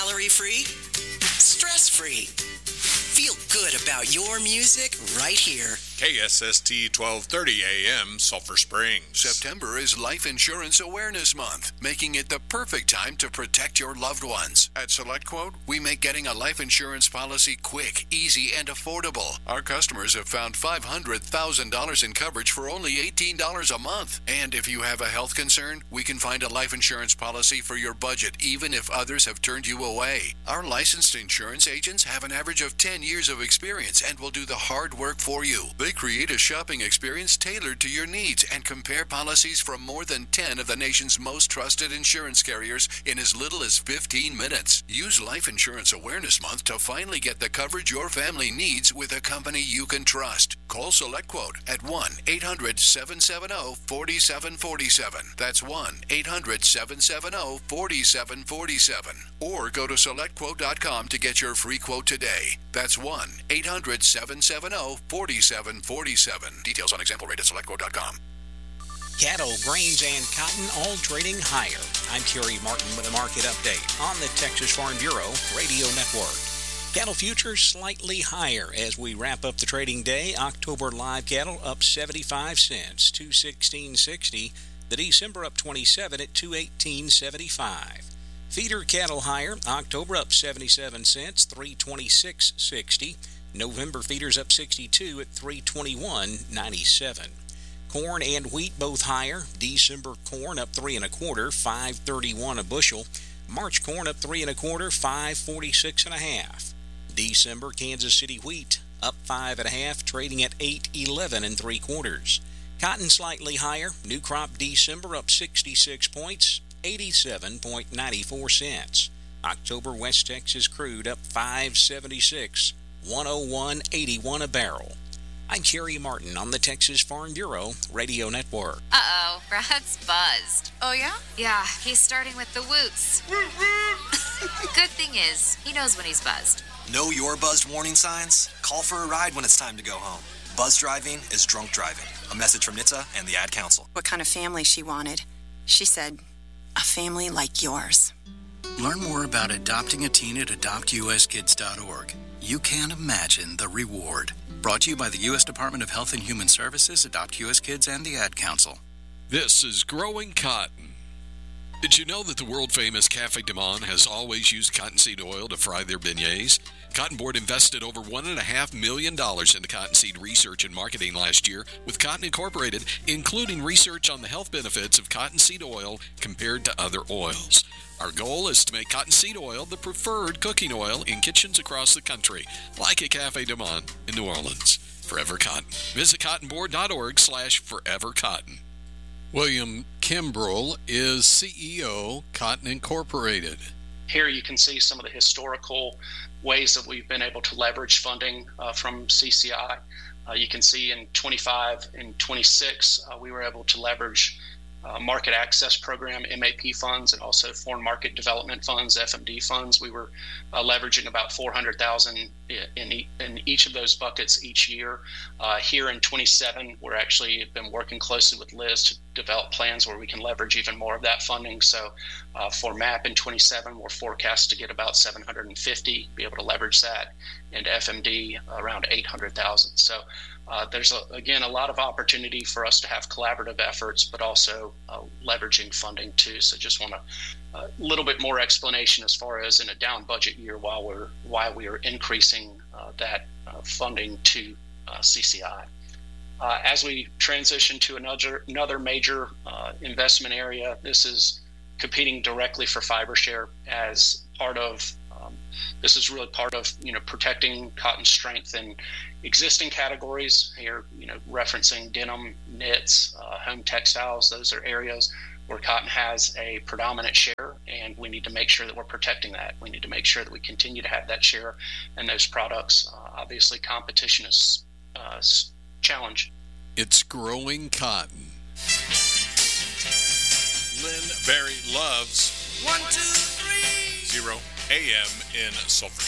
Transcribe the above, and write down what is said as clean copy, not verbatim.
Calorie-free, stress-free. Feel good about your music right here. KSST 1230 AM, Sulphur Springs. September is Life Insurance Awareness Month, making it the perfect time to protect your loved ones. At SelectQuote, we make getting a life insurance policy quick, easy, and affordable. Our customers have found $500,000 in coverage for only $18 a month. And if you have a health concern, we can find a life insurance policy for your budget, even if others have turned you away. Our licensed insurance agents have an average of 10 years of experience and will do the hard work for you. They create a shopping experience tailored to your needs and compare policies from more than 10 of the nation's most trusted insurance carriers in as little as 15 minutes. Use Life Insurance Awareness Month to finally get the coverage your family needs with a company you can trust. Call SelectQuote at 1-800-770-4747. That's 1-800-770-4747. Or go to SelectQuote.com to get your free quote today. That's 1-800-770-4747. Details on example rate at SelectQuote.com. Cattle, grains, and cotton all trading higher. I'm Kerry Martin with a market update on the Texas Farm Bureau Radio Network. Cattle futures slightly higher as we wrap up the trading day. October live cattle up 75 cents, $216.60. The December up 27 at $218.75. Feeder cattle higher. October up 77 cents, $326.60. November feeders up 62 at $321.97. Corn and wheat both higher. December corn up 3 1/4, $5.31 a bushel. March corn up 3 1/4, $5.46 1/2. December Kansas City wheat up 5 1/2, trading at $8.11 3/4. Cotton slightly higher. New crop December up 66 points, 87.94 cents. October West Texas crude up 5.76, 101.81 a barrel. I'm Kerry Martin on the Texas Farm Bureau Radio Network. Uh-oh, Brad's buzzed. Oh, yeah? Yeah, he's starting with the woots. Good thing is, he knows when he's buzzed. Know your buzzed warning signs? Call for a ride when it's time to go home. Buzz driving is drunk driving. A message from NHTSA and the Ad Council. What kind of family she wanted. She said, a family like yours. Learn more about adopting a teen at adoptuskids.org. You can't imagine the reward. Brought to you by the U.S. Department of Health and Human Services, Adopt U.S. Kids, and the Ad Council. This is Growing Cotton. Did you know that the world-famous Cafe Du Monde has always used cottonseed oil to fry their beignets? Cotton Board invested over $1.5 million into cottonseed research and marketing last year with Cotton Incorporated, including research on the health benefits of cottonseed oil compared to other oils. Our goal is to make cottonseed oil the preferred cooking oil in kitchens across the country, like a Cafe Du Monde in New Orleans. Forever Cotton. Visit cottonboard.org/forevercotton. William Kimbrell is CEO, Cotton Incorporated. Here you can see some of the historical ways that we've been able to leverage funding from CCI. You can see in 25 and 26, we were able to leverage market access program, MAP funds, and also foreign market development funds, FMD funds. We were leveraging about $400,000 in each of those buckets each year. Here in 27, we're actually been working closely with Liz to develop plans where we can leverage even more of that funding. So for MAP in 27, we're forecast to get about $750, be able to leverage that, and FMD around $800,000. So there's, again, a lot of opportunity for us to have collaborative efforts, but also leveraging funding too. So just want a little bit more explanation as far as in a down budget year why we are increasing that funding to CCI. As we transition to another major investment area, this is competing directly for fiber share as part of this is really part of protecting cotton strength in existing categories here, referencing denim, knits, home textiles. Those are areas where cotton has a predominant share, and we need to make sure that we're protecting that. We need to make sure that we continue to have that share in those products. Obviously, competition is challenge. It's Growing Cotton. Lynn Barry loves 1, 2, 3 0 AM in Sulphur